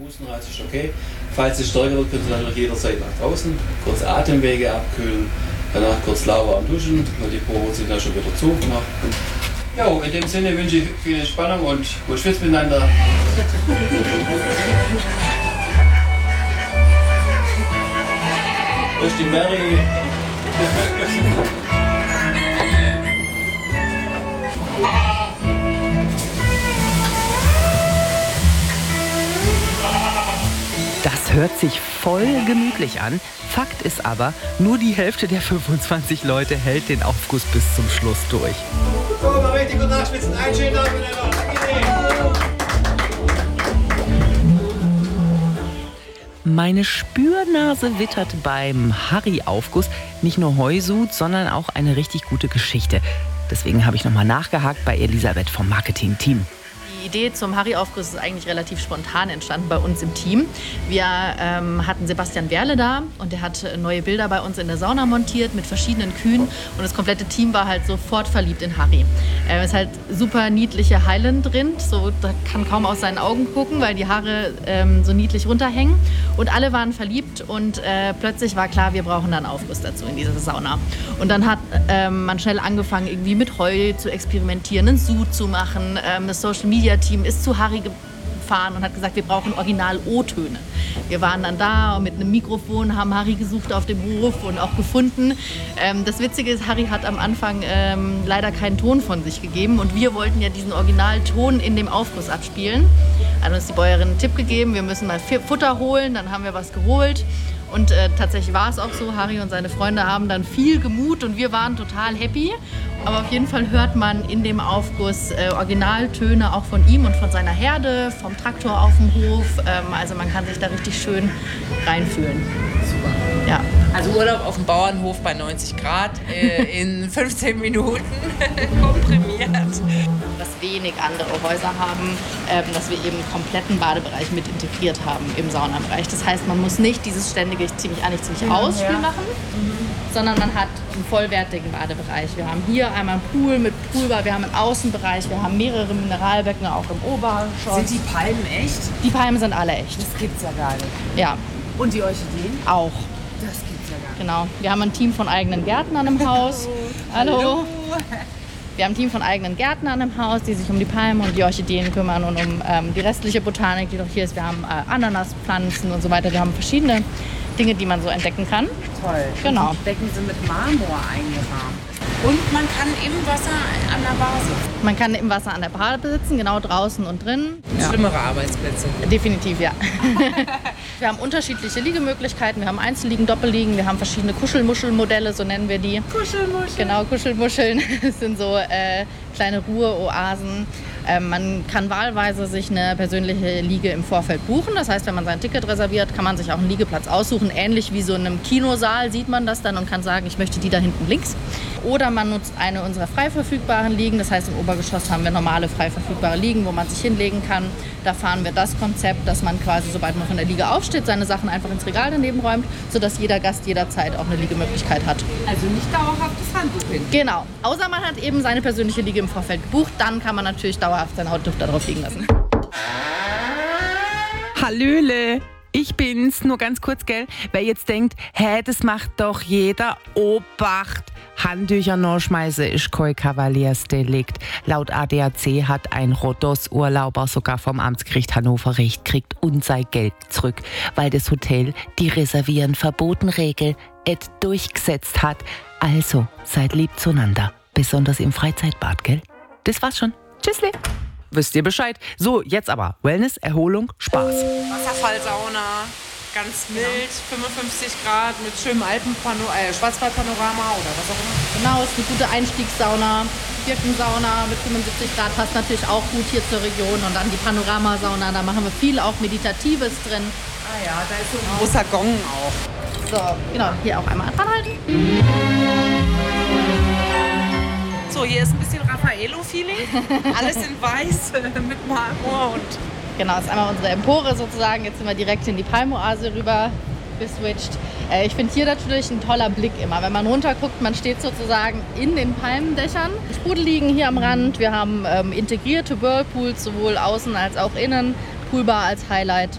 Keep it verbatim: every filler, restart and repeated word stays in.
fünfzehn ist okay. Falls es stärker wird, können Sie natürlich jederzeit nach draußen, kurz Atemwege abkühlen, danach kurz lauwarm duschen, weil die Poren sind ja schon wieder zugemacht. Ja, in dem Sinne wünsche ich viel Entspannung und gut Schwitz miteinander. Durch die Mary. Das hört sich voll gemütlich an. Fakt ist aber, nur die Hälfte der fünfundzwanzig Leute hält den Aufguss bis zum Schluss durch. So, mal richtig gut nachschwitzen. Einen schönen Tag miteinander. Meine Spürnase wittert beim Harry-Aufguss nicht nur Heusud, sondern auch eine richtig gute Geschichte. Deswegen habe ich nochmal nachgehakt bei Elisabeth vom Marketing-Team. Die Idee zum Harry-Aufguss ist eigentlich relativ spontan entstanden bei uns im Team. Wir ähm, hatten Sebastian Werle da und der hat neue Bilder bei uns in der Sauna montiert mit verschiedenen Kühen und das komplette Team war halt sofort verliebt in Harry. Er ist halt super niedliche Highland-Rind, so da kann kaum aus seinen Augen gucken, weil die Haare ähm, so niedlich runterhängen und alle waren verliebt und äh, plötzlich war klar, wir brauchen da einen Aufguss dazu in dieser Sauna. Und dann hat ähm, man schnell angefangen, irgendwie mit Heu zu experimentieren, einen Sud zu machen, ähm, das Social Media Team ist zu Harry gefahren und hat gesagt, wir brauchen Original-O-Töne. Wir waren dann da mit einem Mikrofon, haben Harry gesucht auf dem Hof und auch gefunden. Ähm, das Witzige ist, Harry hat am Anfang ähm, leider keinen Ton von sich gegeben und wir wollten ja diesen Originalton in dem Aufguss abspielen. Hat uns die Bäuerin einen Tipp gegeben, wir müssen mal Futter holen, dann haben wir was geholt. Und äh, tatsächlich war es auch so, Harry und seine Freunde haben dann viel gemut und wir waren total happy. Aber auf jeden Fall hört man in dem Aufguss äh, Originaltöne auch von ihm und von seiner Herde, vom Traktor auf dem Hof. Ähm, also man kann sich da richtig schön reinfühlen. Super. Ja. Also Urlaub auf dem Bauernhof bei neunzig Grad äh, in fünfzehn Minuten komprimiert. Dass wenig andere Häuser haben, ähm, dass wir eben einen kompletten Badebereich mit integriert haben im Saunabereich. Das heißt, man muss nicht dieses ständige ziemlich an, ziemlich ja, aus Spiel ja. machen, mhm. sondern man hat einen vollwertigen Badebereich. Wir haben hier einmal einen Pool mit Poolbar, wir haben einen Außenbereich, wir haben mehrere Mineralbecken auch im Obergeschoss. Sind die Palmen echt? Die Palmen sind alle echt. Das gibt's ja gar nicht. Ja. Und die Orchideen? Auch. Das gibt's ja gar nicht. Genau. Wir haben ein Team von eigenen Gärtnern im Haus. Hallo. Hallo. Wir haben ein Team von eigenen Gärtnern im Haus, die sich um die Palmen und die Orchideen kümmern und um ähm, die restliche Botanik, die noch hier ist. Wir haben äh, Ananaspflanzen und so weiter. Wir haben verschiedene Dinge, die man so entdecken kann. Toll. Genau. Und die Becken sind mit Marmor eingerahmt. Und man kann im Wasser an der Bar sitzen. Man kann im Wasser an der Bar sitzen, genau draußen und drin. Ja. Schlimmere Arbeitsplätze. Definitiv, ja. Wir haben unterschiedliche Liegemöglichkeiten. Wir haben Einzelliegen, Doppelliegen. Wir haben verschiedene Kuschelmuschelmodelle, so nennen wir die. Kuschelmuscheln. Genau, Kuschelmuscheln. Das sind so äh, kleine Ruheoasen. Ähm, man kann wahlweise sich eine persönliche Liege im Vorfeld buchen. Das heißt, wenn man sein Ticket reserviert, kann man sich auch einen Liegeplatz aussuchen. Ähnlich wie so in einem Kinosaal sieht man das dann und kann sagen, ich möchte die da hinten links. Oder man nutzt eine unserer frei verfügbaren Liegen. Das heißt, im Obergeschoss haben wir normale frei verfügbare Liegen, wo man sich hinlegen kann. Da fahren wir das Konzept, dass man quasi, sobald man von der Liege aufsteht, seine Sachen einfach ins Regal daneben räumt, sodass jeder Gast jederzeit auch eine Liegemöglichkeit hat. Also nicht dauerhaftes Handtuch hin. Genau. Außer man hat eben seine persönliche Liege im Vorfeld gebucht. Dann kann man natürlich dauerhaft sein Handtuch da drauf liegen lassen. Hallöle! Ich bin's, nur ganz kurz, gell? Wer jetzt denkt, hä, das macht doch jeder, Obacht! Handtücher nachschmeißen ist kein Kavaliersdelikt. Laut A D A C hat ein Rhodos-Urlauber sogar vom Amtsgericht Hannover Recht kriegt und sein Geld zurück, weil das Hotel die Reservieren verboten Regel et durchgesetzt hat. Also, seid lieb zueinander. Besonders im Freizeitbad, gell? Das war's schon. Tschüssle! Wisst ihr Bescheid? So, jetzt aber Wellness, Erholung, Spaß. Wasserfallsauna, ganz mild, fünfundfünfzig Grad mit schönem Alpenpanorama, äh, Schwarzwaldpanorama oder was auch immer. Genau, ist eine gute Einstiegssauna. Birkensauna mit fünfundsiebzig Grad passt natürlich auch gut hier zur Region. Und dann die Panoramasauna, da machen wir viel auch Meditatives drin. Ah ja, da ist so ein großer Gong auch. So, genau, hier auch einmal dran halten. So, hier ist ein bisschen Raffaello-Feeling. Alles in weiß mit Marmor und... Genau, das ist einmal unsere Empore sozusagen. Jetzt sind wir direkt in die Palmoase rüber geswitcht. Äh, ich finde hier natürlich ein toller Blick immer. Wenn man runterguckt, man steht sozusagen in den Palmendächern. Sprudel liegen hier am Rand. Wir haben ähm, integrierte Whirlpools, sowohl außen als auch innen. Poolbar als Highlight.